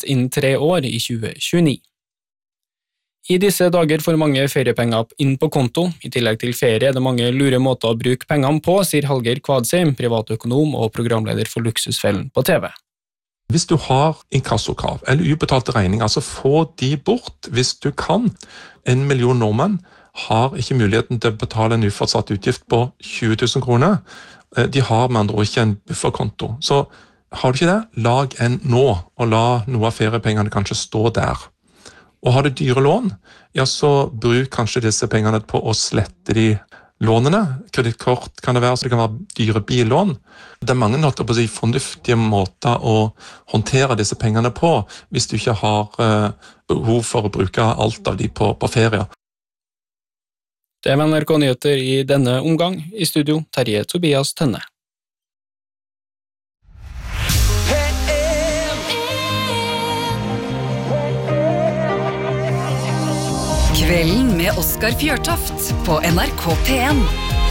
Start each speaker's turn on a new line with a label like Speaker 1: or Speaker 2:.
Speaker 1: innen 3 år i 2029. I disse dager får mange feriepenger inn på konto. I tillegg til ferie er det mange lure måter å bruke pengene på, sier Hallgeir Kvadsheim, privatøkonom og programleder for Luksusfellen på TV.
Speaker 2: Hvis du har inkassokrav eller ubetalte regninger, så få de bort hvis du kan. 1 million nordmenn har ikke muligheten til å betale en ufortsatt utgift på 20 000 kroner. De har med andre ord ikke en bufferkonto. Så har du ikke det, lag en nå, og la noe av feriepengene kanskje stå der. Og har du dyre lån, ja, så bruk kanskje disse pengene på å slette de lånene. Kredittkort kan det være, så det kan være dyre billån. Det er mange fornuftige måter å håndtere disse pengene på, hvis du ikke har behov for å bruke alt av de på ferie.
Speaker 1: Det var NRK Nyheter i denne omgang. I studio, Terje Tobias Tønne.
Speaker 3: Kvelden med Oskar Fjørtoft på NRK P1.